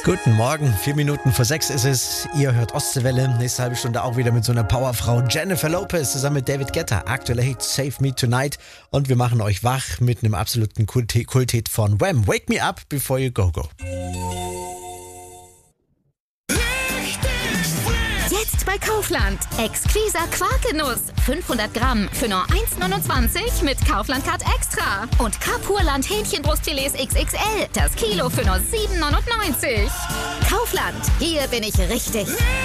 Guten Morgen, 6:04 ist es. Ihr hört Ostseewelle. Nächste halbe Stunde auch wieder mit so einer Powerfrau Jennifer Lopez zusammen mit David Guetta. Aktueller Hit Save Me Tonight. Und wir machen euch wach mit einem absoluten Kulthit von Wham. Wake Me Up Before You Go Go. Jetzt bei Kaufland. Exquisa Quarkenuss. 500 Gramm für nur 1,29 mit Kaufland-Card Extra. Und Kapurland Hähnchenbrustfilets XXL. Das Kilo für nur 7,99. Kaufland. Hier bin ich richtig.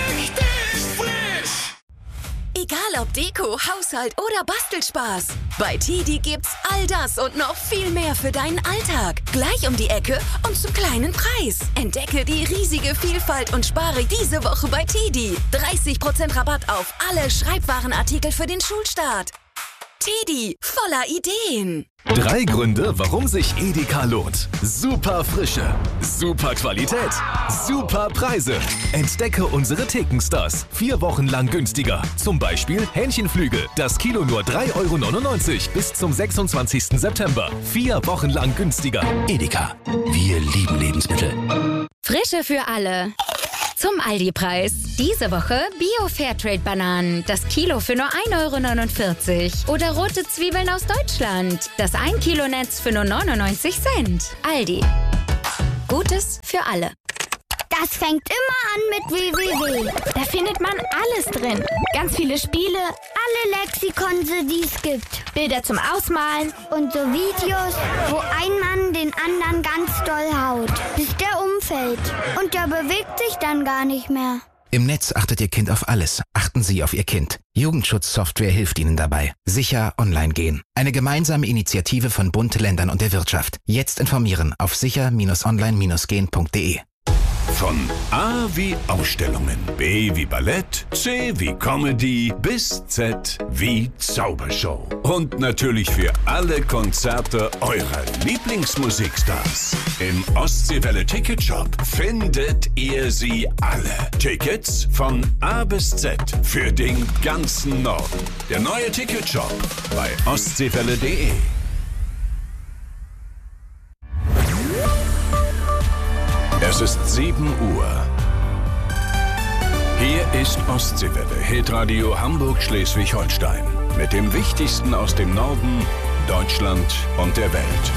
Egal ob Deko, Haushalt oder Bastelspaß. Bei TIDI gibt's all das und noch viel mehr für deinen Alltag. Gleich um die Ecke und zum kleinen Preis. Entdecke die riesige Vielfalt und spare diese Woche bei TIDI. 30% Rabatt auf alle Schreibwarenartikel für den Schulstart. TIDI, voller Ideen. 3 Gründe, warum sich Edeka lohnt. Super Frische, super Qualität, super Preise. Entdecke unsere Thekenstars. 4 Wochen lang günstiger. Zum Beispiel Hähnchenflügel. Das Kilo nur 3,99 € bis zum 26. September. 4 Wochen lang günstiger. Edeka. Wir lieben Lebensmittel. Frische für alle. Zum Aldi-Preis. Diese Woche Bio-Fairtrade-Bananen. Das Kilo für nur 1,49 €. Oder rote Zwiebeln aus Deutschland. Das 1 Kilo Netz für nur 99 Cent. Aldi. Gutes für alle. Das fängt immer an mit www. Da findet man alles drin. Ganz viele Spiele, alle Lexikon, die es gibt. Bilder zum Ausmalen und so Videos, wo ein Mann den anderen ganz doll haut, bis der umfällt. Und der bewegt sich dann gar nicht mehr. Im Netz achtet Ihr Kind auf alles. Achten Sie auf Ihr Kind. Jugendschutzsoftware hilft Ihnen dabei. Sicher online gehen. Eine gemeinsame Initiative von Bund, Ländern und der Wirtschaft. Jetzt informieren auf sicher-online-gehen.de. Von A wie Ausstellungen, B wie Ballett, C wie Comedy bis Z wie Zaubershow. Und natürlich für alle Konzerte eurer Lieblingsmusikstars. Im Ostseewelle Ticketshop findet ihr sie alle. Tickets von A bis Z für den ganzen Norden. Der neue Ticketshop bei ostseewelle.de. Es ist 7 Uhr. Hier ist Ostseewelle, Hitradio Hamburg-Schleswig-Holstein. Mit dem Wichtigsten aus dem Norden, Deutschland und der Welt.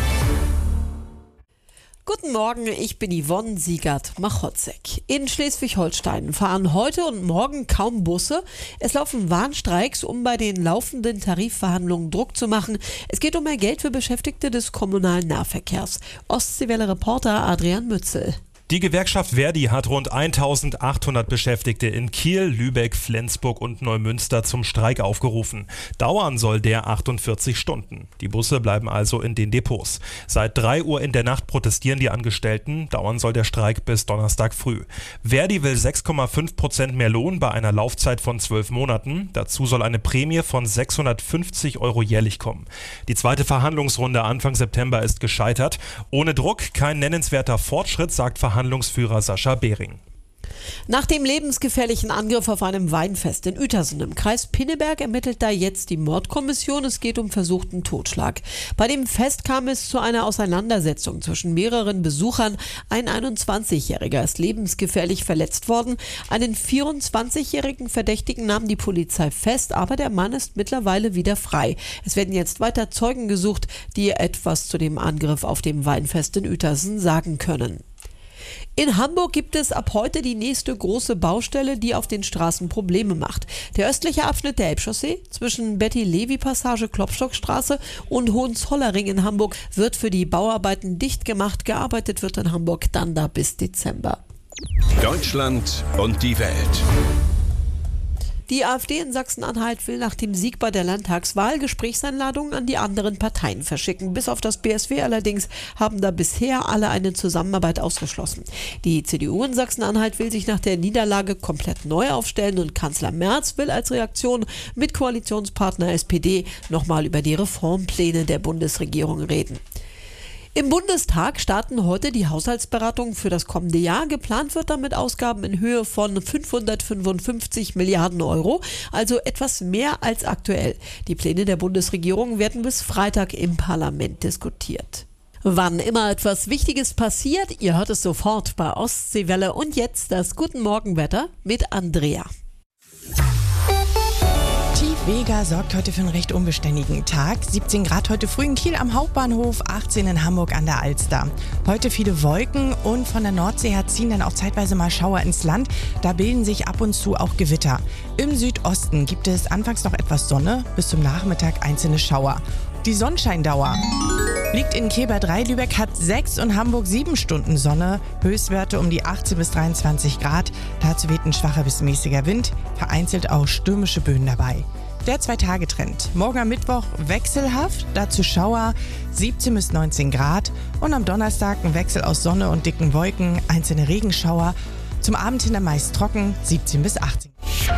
Guten Morgen, ich bin Yvonne Siegert-Machotzek. In Schleswig-Holstein fahren heute und morgen kaum Busse. Es laufen Warnstreiks, um bei den laufenden Tarifverhandlungen Druck zu machen. Es geht um mehr Geld für Beschäftigte des kommunalen Nahverkehrs. Ostseewelle-Reporter Adrian Mützel. Die Gewerkschaft Verdi hat rund 1800 Beschäftigte in Kiel, Lübeck, Flensburg und Neumünster zum Streik aufgerufen. Dauern soll der 48 Stunden. Die Busse bleiben also in den Depots. Seit 3 Uhr in der Nacht protestieren die Angestellten. Dauern soll der Streik bis Donnerstag früh. Verdi will 6,5% mehr Lohn bei einer Laufzeit von 12 Monaten. Dazu soll eine Prämie von 650 € jährlich kommen. Die zweite Verhandlungsrunde Anfang September ist gescheitert. Ohne Druck kein nennenswerter Fortschritt, sagt Verhandlungsführer Sascha Behring. Nach dem lebensgefährlichen Angriff auf einem Weinfest in Uetersen im Kreis Pinneberg ermittelt da jetzt die Mordkommission. Es geht um versuchten Totschlag. Bei dem Fest kam es zu einer Auseinandersetzung zwischen mehreren Besuchern. Ein 21-Jähriger ist lebensgefährlich verletzt worden. Einen 24-jährigen Verdächtigen nahm die Polizei fest, aber der Mann ist mittlerweile wieder frei. Es werden jetzt weiter Zeugen gesucht, die etwas zu dem Angriff auf dem Weinfest in Uetersen sagen können. In Hamburg gibt es ab heute die nächste große Baustelle, die auf den Straßen Probleme macht. Der östliche Abschnitt der Elbchaussee zwischen Betty-Levi-Passage Klopstockstraße und Hohenzollering in Hamburg wird für die Bauarbeiten dicht gemacht. Gearbeitet wird in Hamburg dann da bis Dezember. Deutschland und die Welt. Die AfD in Sachsen-Anhalt will nach dem Sieg bei der Landtagswahl Gesprächseinladungen an die anderen Parteien verschicken. Bis auf das BSW allerdings haben da bisher alle eine Zusammenarbeit ausgeschlossen. Die CDU in Sachsen-Anhalt will sich nach der Niederlage komplett neu aufstellen und Kanzler Merz will als Reaktion mit Koalitionspartner SPD nochmal über die Reformpläne der Bundesregierung reden. Im Bundestag starten heute die Haushaltsberatungen für das kommende Jahr. Geplant wird damit Ausgaben in Höhe von 555 Milliarden Euro, also etwas mehr als aktuell. Die Pläne der Bundesregierung werden bis Freitag im Parlament diskutiert. Wann immer etwas Wichtiges passiert, ihr hört es sofort bei Ostseewelle. Und jetzt das Guten Morgenwetter mit Andrea. Vega sorgt heute für einen recht unbeständigen Tag. 17 Grad heute früh in Kiel am Hauptbahnhof, 18 in Hamburg an der Alster. Heute viele Wolken und von der Nordsee her ziehen dann auch zeitweise mal Schauer ins Land. Da bilden sich ab und zu auch Gewitter. Im Südosten gibt es anfangs noch etwas Sonne, bis zum Nachmittag einzelne Schauer. Die Sonnenscheindauer liegt in Kiel bei 3, Lübeck hat 6 und Hamburg 7 Stunden Sonne. Höchstwerte um die 18 bis 23 Grad. Dazu weht ein schwacher bis mäßiger Wind, vereinzelt auch stürmische Böen dabei. Der 2-Tage-Trend. Morgen am Mittwoch wechselhaft, dazu Schauer, 17 bis 19 Grad. Und am Donnerstag ein Wechsel aus Sonne und dicken Wolken, einzelne Regenschauer. Zum Abend hin meist trocken, 17 bis 18.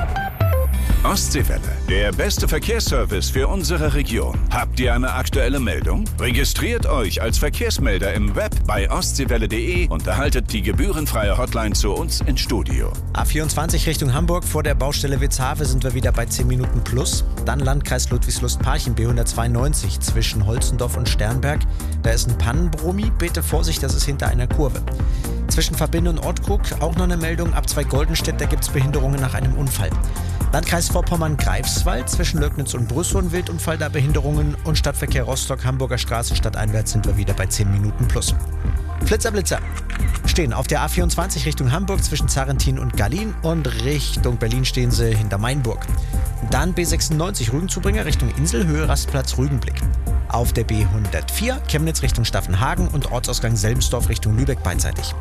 Ostseewelle, der beste Verkehrsservice für unsere Region. Habt ihr eine aktuelle Meldung? Registriert euch als Verkehrsmelder im Web bei ostseewelle.de und erhaltet die gebührenfreie Hotline zu uns ins Studio. A24 Richtung Hamburg, vor der Baustelle Witzhave sind wir wieder bei 10 Minuten plus. Dann Landkreis Ludwigslust-Parchim, B192 zwischen Holzendorf und Sternberg. Da ist ein Pannenbrummi, bitte Vorsicht, das ist hinter einer Kurve. Zwischen Verbinde und Ortkrug auch noch eine Meldung, ab 2 Goldenstedt, da gibt es Behinderungen nach einem Unfall. Landkreis Vorpommern-Greifswald, zwischen Lögnitz und Brüssow, Wildunfall, da Behinderungen und Stadtverkehr Rostock, Hamburger Straße, stadteinwärts sind wir wieder bei 10 Minuten plus. Blitzer stehen auf der A24 Richtung Hamburg zwischen Zarrentin und Gallin und Richtung Berlin stehen sie hinter Mainburg. Dann B96 Rügenzubringer Richtung Insel, Höhe Rastplatz Rügenblick. Auf der B104 Chemnitz Richtung Staffenhagen und Ortsausgang Selmsdorf Richtung Lübeck beidseitig.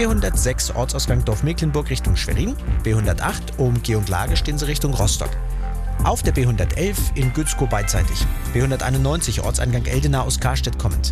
B106 Ortsausgang Dorf-Mecklenburg Richtung Schwerin. B108 Umgeh und Lage stehen sie Richtung Rostock. Auf der B111 in Gützkow beidseitig. B191 Ortseingang Eldena aus Karstedt kommend.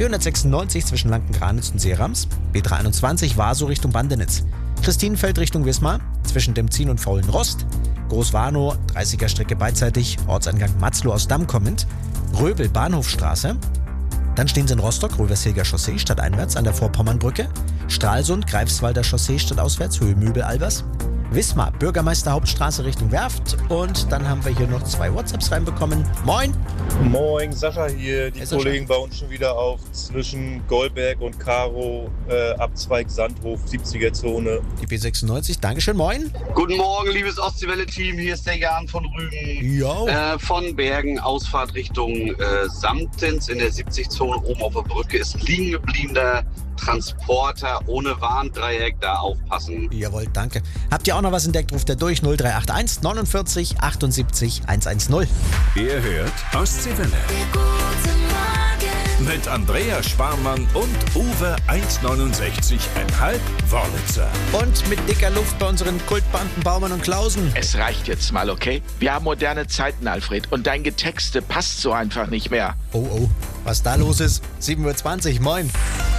B196 zwischen Lanken-Granitz und Seerams. B321 Warsow Richtung Bandenitz. Christinenfeld Richtung Wismar zwischen Demzin und Faulenrost. Großwarnow 30er Strecke beidseitig. Ortseingang Matzlow aus Damm kommend. Röbel Bahnhofstraße. Dann stehen sie in Rostock, Rövershilger Chaussee, stadteinwärts an der Vorpommernbrücke. Stralsund, Greifswalder Chaussee, stadtauswärts, Höhe Möbel-Albers. Wismar, Bürgermeister Hauptstraße Richtung Werft. Und dann haben wir hier noch 2 WhatsApps reinbekommen. Moin! Moin, Sascha hier. Die Kollegen bauen schon wieder auf zwischen Goldberg und Karo, Abzweig Sandhof, 70er-Zone. Die B96, Dankeschön, moin! Guten Morgen, liebes Ostseewelle-Team. Hier ist der Jan von Rügen. Jo. Von Bergen, Ausfahrt Richtung Samtens in der 70-Zone. Oben auf der Brücke ist liegen gebliebener Transporter ohne Warndreieck, da aufpassen. Jawohl, danke. Habt ihr auch noch was entdeckt, ruft er durch 0381 49 78 110. Ihr hört Ostseewelle. Mit Andrea Sparmann und Uwe 1,69,5 Wörlitzer. Und mit dicker Luft bei unseren Kultbanden Baumann und Klausen. Es reicht jetzt mal, okay? Wir haben moderne Zeiten, Alfred. Und dein Getexte passt so einfach nicht mehr. Oh, was da los ist? 7:20 Uhr, moin.